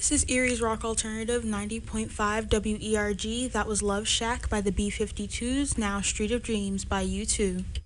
This is Erie's Rock Alternative 90.5 WERG. That was Love Shack by the B 52s, now Street of Dreams by U2.